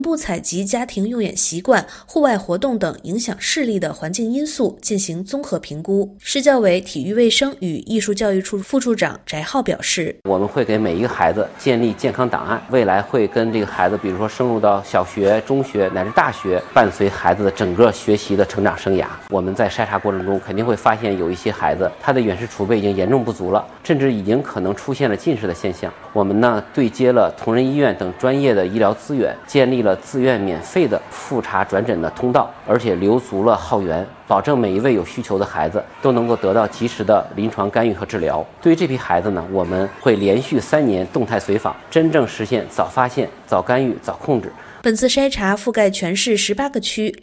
部采集家庭用眼习惯、户外活动等影响视力的环境因素进行综合评估。市教委体育卫生与艺术教育处副处长翟浩表示， 我们会给每一个孩子建立健康档案，未来会跟这个孩子，比如说升入到小学、中学乃至大学，伴随孩子的整个学习的成长生涯。我们在筛查过程中肯定会发现有一些孩子他的远视储备已经严重不足了，甚至已经可能出现了近视的现象。我们呢对接了同仁医院等专业的医疗资源，建立了自愿免费的复查转诊的通道，而且留足了号源，保证每一位有需求的孩子都能够得到及时的临床干预和治疗。对于这批孩子呢，我们会连续3年动态随访，真正实现早发现、早干预、早控制。 本次筛查覆盖全市18个区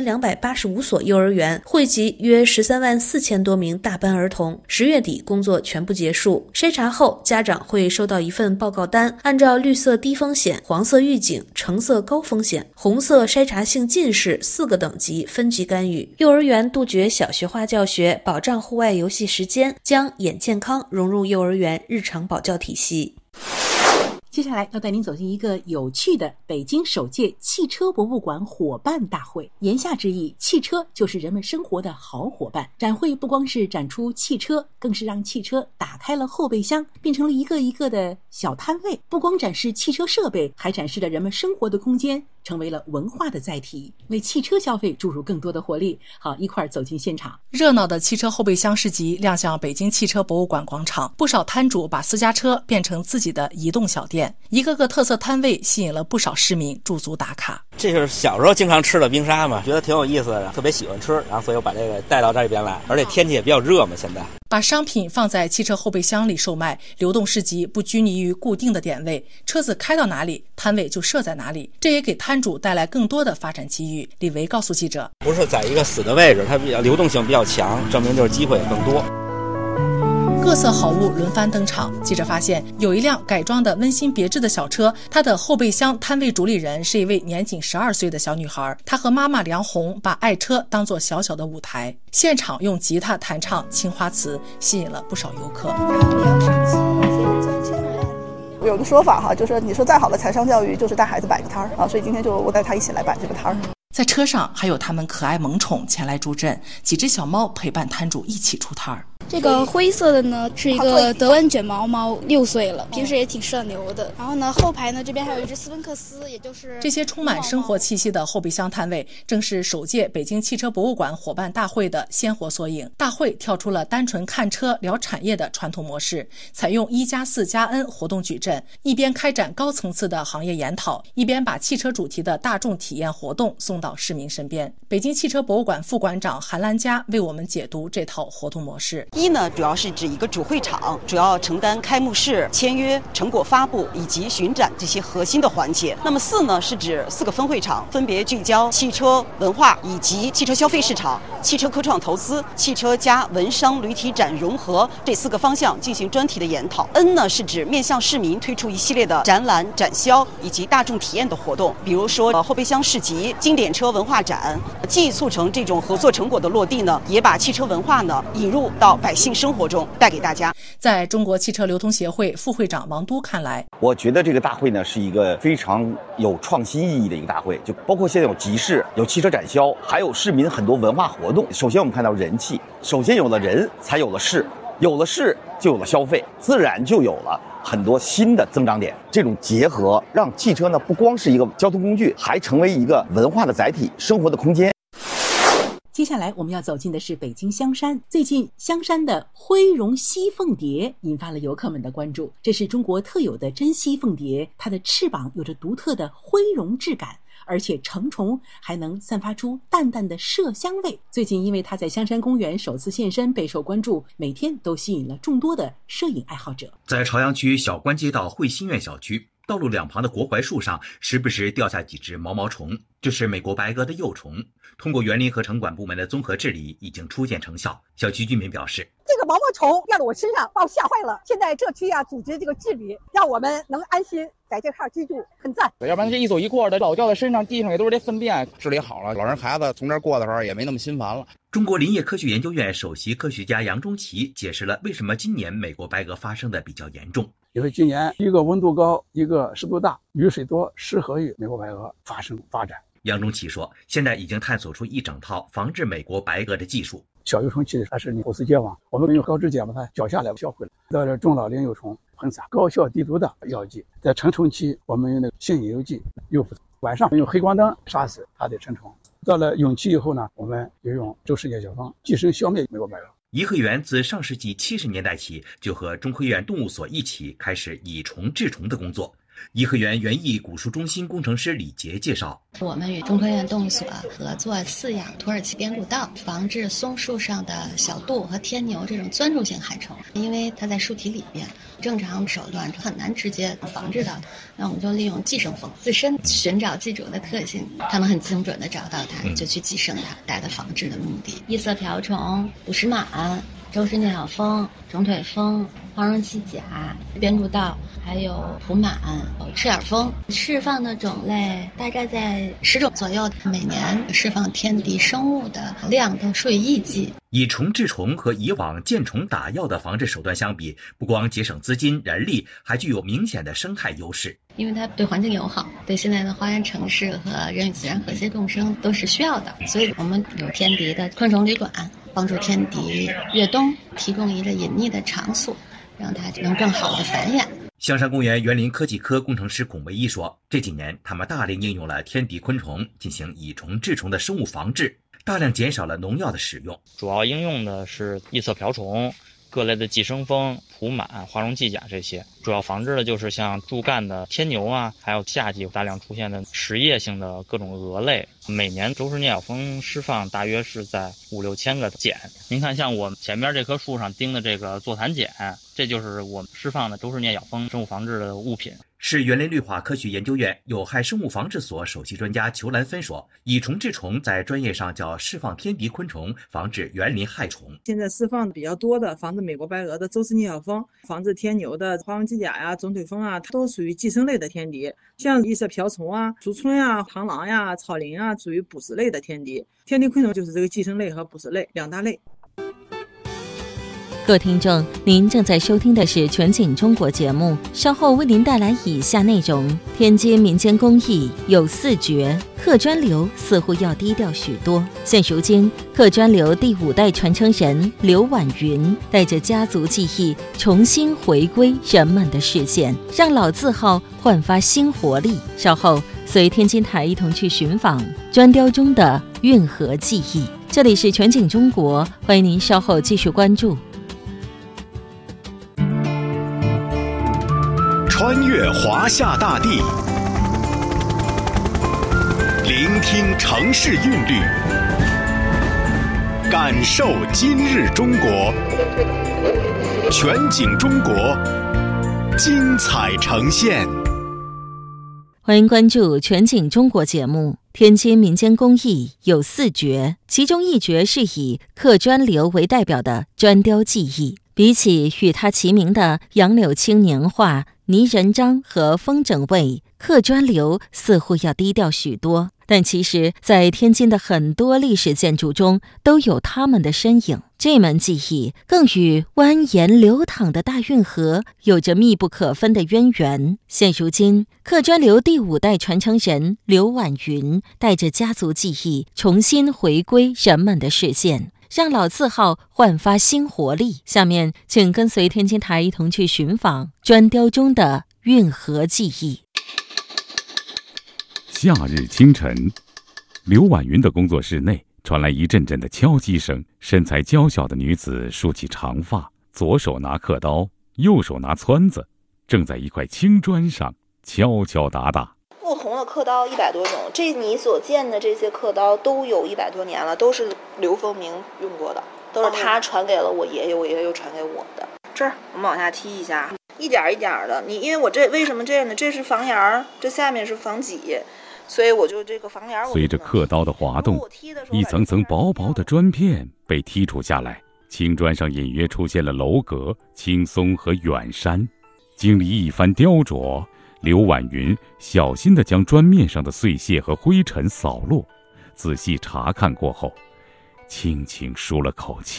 ，2285所幼儿园，汇集约13万4千多名大班儿童。10月底工作全部结束。筛查后，家长会收到一份报告单，按照绿色低风险、黄色预警、橙色高风险、红色筛查性近视4个等级分级干预。幼儿园杜绝小学化教学，保障户外游戏时间，将眼健康融入幼儿园日常保教体系。 接下来要带您走进一个有趣的北京首届汽车博物馆伙伴大会。言下之意，汽车就是人们生活的好伙伴。展会不光是展出汽车，更是让汽车打开了后备箱，变成了一个一个的小摊位。不光展示汽车设备，还展示了人们生活的空间，成为了文化的载体，为汽车消费注入更多的活力。好，一块儿走进现场。 热闹的汽车后备箱市集亮相北京汽车博物馆广场，不少摊主把私家车变成自己的移动小店，一个个特色摊位吸引了不少市民驻足打卡。 这就是小时候经常吃的冰沙嘛，觉得挺有意思的，特别喜欢吃，然后所以我把这个带到这边来，而且天气也比较热嘛，现在。 把商品放在汽车后备箱里售卖，流动市集不拘泥于固定的点位，车子开到哪里，摊位就设在哪里，这也给摊主带来更多的发展机遇。李维告诉记者， 不是在一个死的位置，它比较流动性比较强，证明就是机会也更多。 各色好物轮番登场，记者发现有一辆改装的温馨别致的小车，它的后备箱摊位主理人是一位年仅12岁的小女孩，她和妈妈梁红把爱车当作小小的舞台，现场用吉他弹唱青花瓷，吸引了不少游客。 有个说法哈，就是你说再好的财商教育就是带孩子摆个摊儿啊，所以今天就我带他一起来摆这个摊儿。 在车上还有他们可爱萌宠前来助阵，几只小猫陪伴摊主一起出摊儿。 这个灰色的呢是一个德文卷毛猫，6岁了，平时也挺社牛的。然后呢，后排呢这边还有一只斯芬克斯，也就是这些充满生活气息的后备箱摊位，正是首届北京汽车博物馆伙伴大会的鲜活缩影。大会跳出了单纯看车聊产业的传统模式，采用1+4+N 活动矩阵，一边开展高层次的行业研讨，一边把汽车主题的大众体验活动送到市民身边。北京汽车博物馆副馆长韩兰佳为我们解读这套活动模式。 一呢，主要是指一个主会场，主要承担开幕式、签约、成果发布以及巡展这些核心的环节。那么4呢，是指4个分会场，分别聚焦汽车文化以及汽车消费市场、汽车科创投资、汽车加文商旅体展融合这4个方向进行专题的研讨。N 呢，是指面向市民推出一系列的展览、展销以及大众体验的活动，比如说后备箱市集、经典车文化展，既促成这种合作成果的落地呢，也把汽车文化呢引入到百姓生活中，带给大家。 在中国汽车流通协会副会长王都看来， 我觉得这个大会呢是一个非常有创新意义的一个大会，就包括现在有集市、有汽车展销，还有市民很多文化活动。首先我们看到人气，首先有了人，才有了市，有了市就有了消费，自然就有了很多新的增长点。这种结合让汽车呢不光是一个交通工具，还成为一个文化的载体、生活的空间。 接下来我们要走进的是北京香山。最近香山的灰绒西凤蝶引发了游客们的关注。这是中国特有的真西凤蝶，它的翅膀有着独特的灰绒质感，而且成虫还能散发出淡淡的麝香味。最近因为它在香山公园首次现身备受关注，每天都吸引了众多的摄影爱好者。 在朝阳区小关街道汇新苑小区，道路两旁的国槐树上时不时掉下几只毛毛虫，这是美国白鸽的幼虫。通过园林和城管部门的综合治理，已经初见成效。小区居民表示， 这个毛毛虫掉到我身上，把我吓坏了。现在这区组织这个治理，让我们能安心在这块居住，很赞。 要不然这一走一过的老掉在身上，地上也都是这粪便。治理好了，老人孩子从这儿过的时候也没那么心烦了。 中国林业科学研究院首席科学家杨中奇解释了为什么今年美国白鸽发生的比较严重。 因为今年一个温度高，一个湿度大，雨水多，适合于美国白鹅发生发展。 杨中奇说，现在已经探索出一整套防治美国白鹅的技术。 小幼虫期它是后丝结网，我们用高脂碱把它绞下来销毁了。到了中老龄幼虫喷洒高效低毒的药剂，在成虫期我们用那个性引诱剂诱捕，晚上用黑光灯杀死它的成虫。到了蛹期以后呢，我们就用周世界小蜂寄生消灭美国白鹅。 颐和园自上世纪70年代起就和中科院动物所一起开始以虫治虫的工作。颐和园园艺古树中心工程师李杰介绍， 我们与中科院动物所合作饲养土耳其边谷道，防治松树上的小杜和天牛这种钻入性害虫，因为它在树体里边，正常手段很难直接防治到它。那我们就利用寄生蜂自身寻找寄主的特性，它能很精准地找到它，就去寄生它，达到防治的目的。异色瓢虫、捕食螨、周氏鹧鸮蜂、肿腿蜂、花绒栖甲、边谷道，还有蒲螨、赤眼蜂，释放的种类大概在10种左右，每年释放天敌生物的量都数以亿计。 以虫治虫和以往见虫打药的防治手段相比，不光节省资金人力，还具有明显的生态优势。 因为它对环境友好，对现在的花园城市和人与自然和谐共生都是需要的，所以我们有天敌的昆虫旅馆，帮助天敌越冬，提供一个隐匿的场所，让它能更好的繁衍。 香山公园园林科技科工程师孔维一说，这几年他们大力应用了天敌昆虫进行以虫治虫的生物防治，大量减少了农药的使用。 主要应用的是异色瓢虫、各类的寄生蜂、蒲螨、花绒寄甲这些，主要防治的就是像柱干的天牛啊，还有夏季大量出现的食叶性的各种蛾类。每年周氏鹧鸮蜂释放大约是在5-6千个茧。您看，像我们前面这棵树上钉的这个座谈茧，这就是我们释放的周氏鹧鸮蜂生物防治的物品。 市园林绿化科学研究院有害生物防治所首席专家裘兰芬说，以虫治虫在专业上叫释放天敌昆虫，防治园林害虫。 现在释放的比较多的防治美国白鹅的周氏鹧鸮蜂，防治天牛的花绒寄甲呀、肿腿蜂啊，它都属于寄生类的天敌。像异色瓢虫啊、竹荪啊、螳螂呀、草蛉啊，属于捕食类的天敌。天敌昆虫就是这个寄生类和捕食类两大类。 各位听众，您正在收听的是全景中国节目，稍后为您带来以下内容：天津民间工艺有4绝，客专流似乎要低调许多。现如今，客专流第5代传承人刘婉云带着家族技艺重新回归人们的视线，让老字号焕发新活力。稍后随天津台一同去寻访砖雕中的运河技艺。这里是全景中国，欢迎您稍后继续关注。 穿越华夏大地，聆听城市韵律，感受今日中国。全景中国，精彩呈现。 欢迎关注全景中国节目。天津民间工艺有4绝，其中1绝是以客砖流为代表的砖雕技艺。比起与它齐名的杨柳青年画、泥人章和风筝位，客砖流似乎要低调许多，但其实在天津的很多历史建筑中都有他们的身影。这门技艺更与蜿蜒流淌的大运河有着密不可分的渊源。现如今，客砖流第5代传承人刘婉云带着家族技艺重新回归人们的视线，让老字号焕发新活力。下面请跟随天津台一同去寻访砖雕中的运河技艺。 夏日清晨，刘婉云的工作室内传来一阵阵的敲击声，身材娇小的女子梳起长发，左手拿刻刀，右手拿撺子，正在一块青砖上敲敲打打。 不同的刻刀100多种，这你所见的这些刻刀都有100多年了，都是刘凤鸣用过的，都是他传给了我爷爷，我爷爷又传给我的。这儿我们往下踢一下，一点一点的。因为我这为什么这样呢？这是房檐，这下面是房脊，所以我就这个房檐。 随着刻刀的滑动，一层层薄薄的砖片被剔除下来，青砖上隐约出现了楼阁、青松和远山。经历一番雕琢，刘婉云小心地将砖面上的碎屑和灰尘扫落，仔细查看过后，轻轻舒了口气。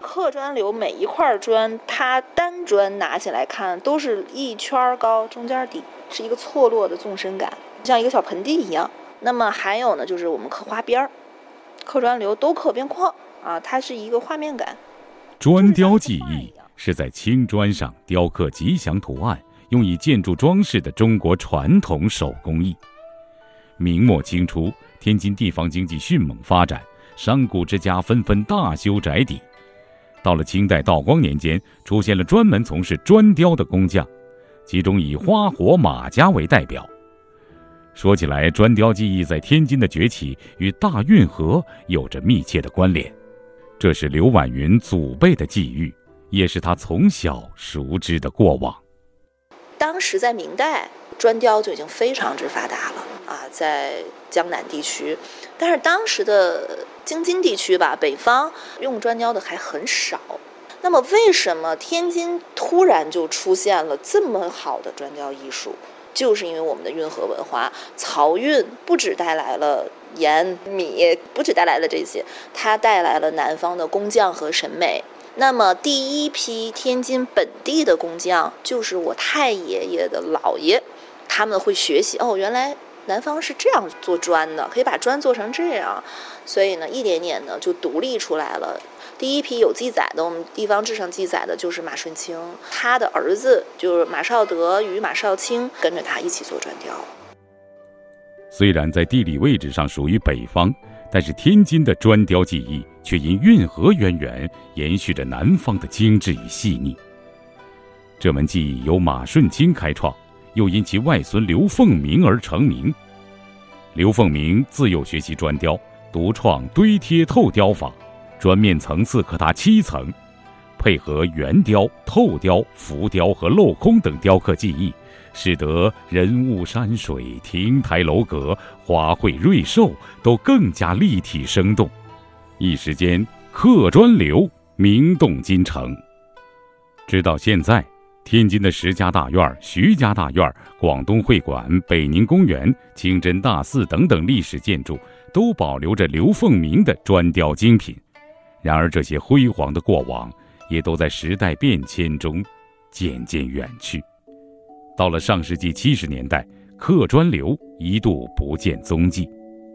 刻砖流每一块砖，它单砖拿起来看都是一圈高，中间底是一个错落的纵深感，像一个小盆地一样。那么还有呢，就是我们刻花边儿，刻砖流都刻边框啊，它是一个画面感。 砖雕技艺是在青砖上雕刻吉祥图案，用以建筑装饰的中国传统手工艺。明末清初，天津地方经济迅猛发展，商贾之家纷纷大修宅邸。到了清代道光年间，出现了专门从事砖雕的工匠，其中以花活马家为代表。说起来，砖雕技艺在天津的崛起与大运河有着密切的关联，这是刘婉云祖辈的际遇，也是他从小熟知的过往。 当时在明代，砖雕就已经非常之发达了啊，在江南地区，但是当时的京津地区吧，北方用砖雕的还很少。那么为什么天津突然就出现了这么好的砖雕艺术？就是因为我们的运河文化，漕运不只带来了盐米，不只带来了这些，它带来了南方的工匠和审美。那么第一批天津本地的工匠就是我太爷爷的姥爷，他们会学习原来南方是这样做砖的，可以把砖做成这样，所以呢一点点呢就独立出来了。第一批有记载的，我们地方志上记载的就是马顺清，他的儿子就是马绍德与马绍清跟着他一起做砖雕。 虽然在地理位置上属于北方，但是天津的砖雕技艺却因运河渊源延续着南方的精致与细腻。这门技艺由马顺清开创，又因其外孙刘凤鸣而成名。刘凤鸣自幼学习砖雕，独创堆贴透雕法，砖面层次可达7层，配合圆雕、透雕、浮雕和镂空等雕刻技艺，使得人物山水、亭台楼阁、花卉瑞兽都更加立体生动。一时间，刻砖流名动京城。直到现在，天津的石家大院、徐家大院、广东会馆、北宁公园、清真大寺等等历史建筑都保留着刘凤鸣的砖雕精品。然而这些辉煌的过往也都在时代变迁中渐渐远去。到了上世纪70年代，刻砖流一度不见踪迹。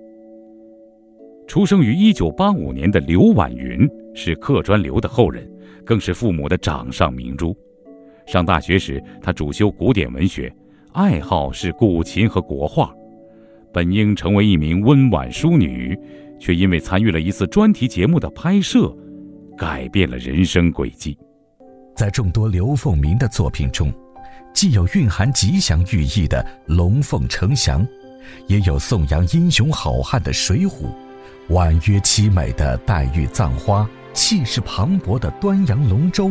出生于1985年的刘婉云是刻砖流的后人，更是父母的掌上明珠。上大学时，他主修古典文学，爱好是古琴和国画。本应成为一名温婉淑女，却因为参与了一次专题节目的拍摄，改变了人生轨迹。 在众多刘凤鸣的作品中，既有蕴含吉祥寓意的龙凤呈祥，也有颂扬英雄好汉的水浒，婉约凄美的黛玉葬花，气势磅礴的端阳龙舟。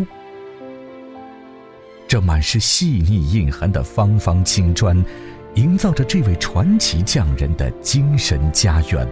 这满是细腻印痕的方方青砖，营造着这位传奇匠人的精神家园。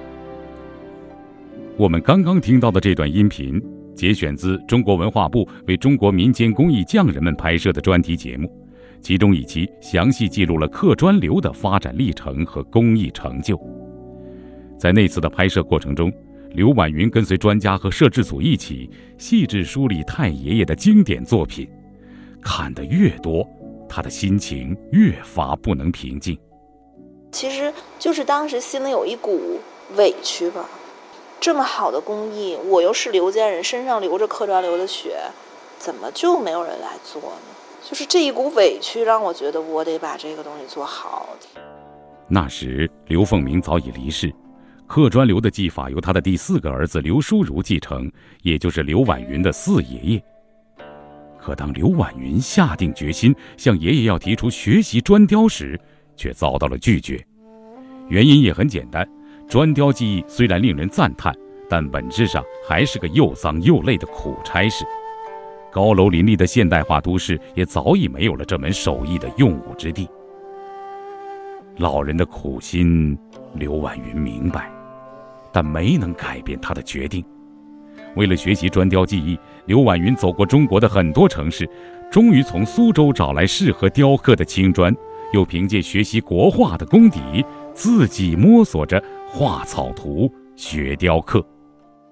我们刚刚听到的这段音频节选自中国文化部为中国民间工艺匠人们拍摄的专题节目，其中一期详细记录了刻砖流的发展历程和工艺成就。在那次的拍摄过程中，刘婉云跟随专家和摄制组一起细致梳理太爷爷的经典作品，看得越多，他的心情越发不能平静。 其实就是当时心里有一股委屈吧，这么好的工艺，我又是刘家人，身上流着刻砖流的血，怎么就没有人来做呢？就是这一股委屈让我觉得我得把这个东西做好。 那时刘凤鸣早已离世，刻砖流的技法由他的第4个儿子刘书儒继承，也就是刘婉云的4爷爷。可当刘婉云下定决心向爷爷要提出学习砖雕时，却遭到了拒绝。原因也很简单，砖雕技艺虽然令人赞叹，但本质上还是个又脏又累的苦差事。高楼林立的现代化都市也早已没有了这门手艺的用武之地。老人的苦心，刘婉云明白，但没能改变他的决定。为了学习砖雕技艺，刘婉云走过中国的很多城市，终于从苏州找来适合雕刻的青砖，又凭借学习国画的功底，自己摸索着画草图、学雕刻。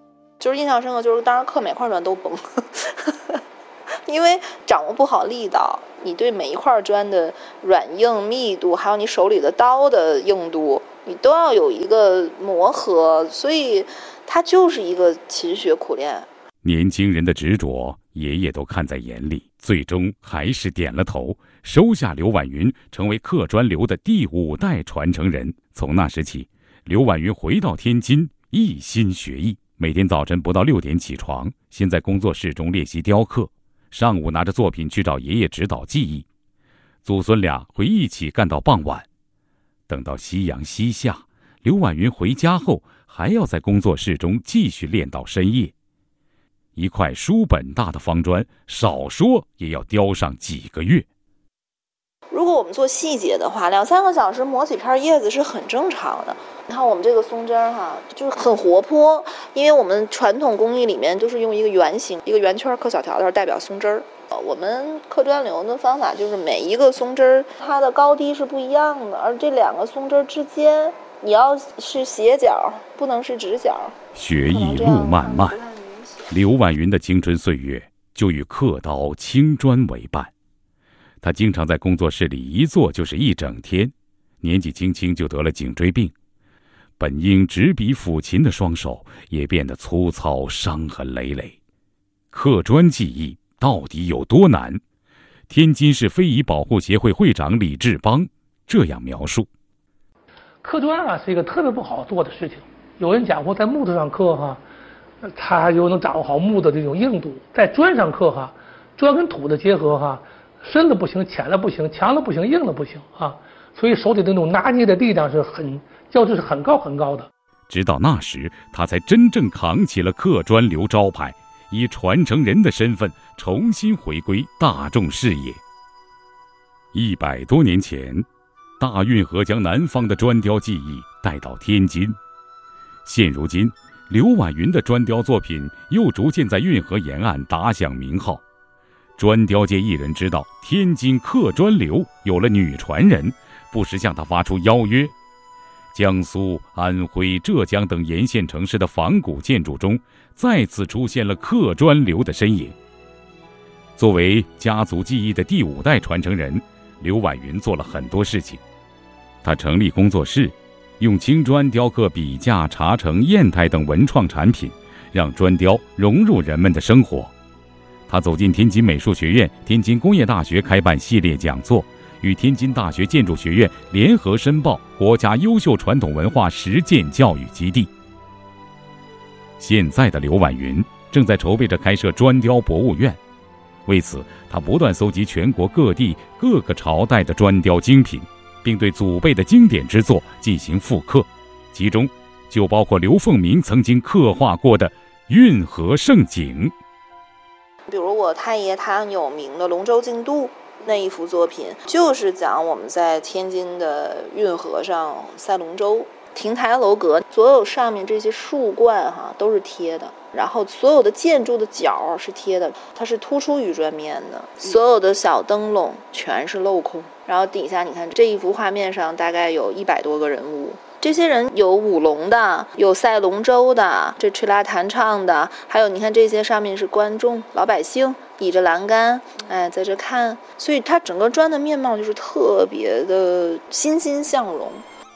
就是印象深刻，就是当时刻每块砖都崩，因为掌握不好力道，你对每一块砖的软硬密度，还有你手里的刀的硬度，你都要有一个磨合，所以它就是一个勤学苦练。 年轻人的执着，爷爷都看在眼里，最终还是点了头，收下刘婉云成为刻砖流的第5代传承人。从那时起，刘婉云回到天津，一心学艺，每天早晨不到6点起床，先在工作室中练习雕刻，上午拿着作品去找爷爷指导技艺，祖孙俩会一起干到傍晚。等到夕阳西下，刘婉云回家后还要在工作室中继续练到深夜。一块书本大的方砖，少说也要雕上几个月。 如果我们做细节的话，2-3个小时磨几片叶子是很正常的。你看我们这个松针哈，就是很活泼，因为我们传统工艺里面都是用一个圆形、一个圆圈刻小条条代表松针儿。我们刻砖流的方法就是每一个松针儿它的高低是不一样的，而这2个松针之间你要是斜角，不能是直角。 学艺路漫漫，刘婉云的青春岁月就与刻刀青砖为伴。他经常在工作室里一坐就是一整天，年纪轻轻就得了颈椎病，本应执笔抚琴的双手也变得粗糙，伤痕累累。刻砖技艺到底有多难？天津市非遗保护协会会长李志邦这样描述： 刻砖是一个特别不好做的事情。有人讲过，在木头上刻它又能掌握好木的这种硬度；在砖上刻砖跟土的结合深的不行，浅的不行，强的不行，硬的不行所以手里的那种拿捏的力量较是很高很高的。 直到那时，他才真正扛起了刻砖流招牌，以传承人的身份重新回归大众视野。100多年前，大运河将南方的砖雕技艺带到天津。现如今，刘婉云的砖雕作品又逐渐在运河沿岸打响名号。砖雕界艺人知道天津刻砖流有了女传人，不时向他发出邀约。江苏、安徽、浙江等沿线城市的仿古建筑中，再次出现了刻砖流的身影。作为家族技艺的第5代传承人，刘婉云做了很多事情。他成立工作室，用青砖雕刻笔架、茶城、砚台等文创产品，让砖雕融入人们的生活。他走进天津美术学院、天津工业大学开办系列讲座，与天津大学建筑学院联合申报国家优秀传统文化实践教育基地。现在的刘婉云正在筹备着开设砖雕博物院，为此他不断搜集全国各地各个朝代的砖雕精品，并对祖辈的经典之作进行复刻，其中就包括刘凤鸣曾经刻画过的运河胜景。 比如我太爷他很有名的龙舟竞渡那一幅作品，就是讲我们在天津的运河上赛龙舟，亭台楼阁所有上面这些树冠都是贴的，然后所有的建筑的角是贴的，它是突出于砖面的，所有的小灯笼全是镂空，然后底下你看这一幅画面上大概有100多个人物，这些人有舞龙的，有赛龙舟的，这吹拉弹唱的，还有你看这些上面是观众老百姓倚着栏杆在这看，所以它整个砖的面貌就是特别的欣欣向荣。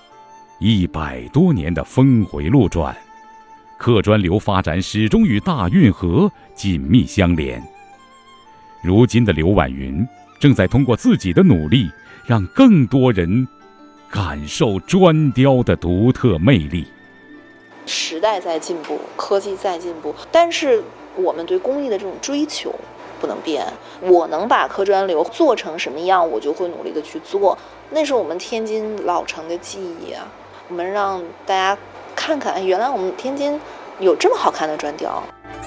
100多年的峰回路转，刻砖流发展始终与大运河紧密相连。如今的刘婉云正在通过自己的努力，让更多人感受砖雕的独特魅力。 时代在进步，科技在进步，但是我们对工艺的这种追求不能变。我能把刻砖流做成什么样，我就会努力的去做，那是我们天津老城的记忆啊。我们让大家看看，原来我们天津有这么好看的砖雕。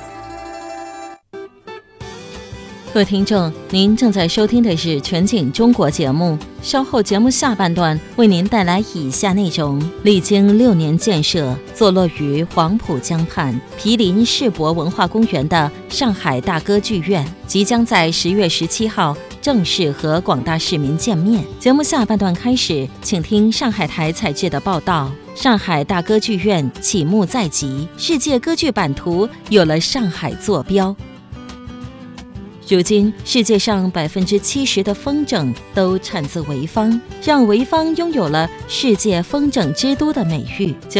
各位听众，您正在收听的是全景中国节目，稍后节目下半段为您带来以下内容。历经6年建设，坐落于黄浦江畔毗邻世博文化公园的上海大歌剧院，即将在10月17号正式和广大市民见面。节目下半段开始，请听上海台采制的报道。 上海大歌剧院启幕在即，世界歌剧版图有了上海坐标。如今，世界上70%的风筝都产自潍坊，让潍坊拥有了世界风筝之都的美誉。